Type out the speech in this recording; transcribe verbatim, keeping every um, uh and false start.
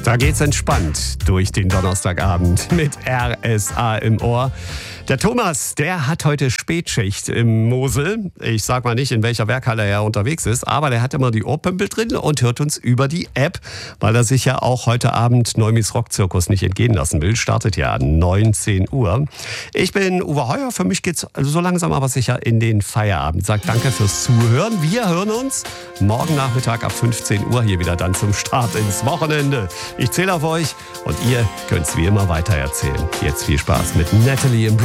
Da geht's entspannt durch den Donnerstagabend mit R S A im Ohr. Der Thomas, der hat heute Spätschicht im Mosel. Ich sag mal nicht, in welcher Werkhalle er unterwegs ist, aber der hat immer die Ohrpümpel drin und hört uns über die App, weil er sich ja auch heute Abend Neumis Rockzirkus nicht entgehen lassen will. Startet ja an neunzehn Uhr. Ich bin Uwe Heuer, für mich geht's so langsam aber sicher in den Feierabend. Sag danke fürs Zuhören. Wir hören uns morgen Nachmittag ab fünfzehn Uhr hier wieder dann zum Start ins Wochenende. Ich zähle auf euch und ihr könnt's wie immer weitererzählen. Jetzt viel Spaß mit Natalie im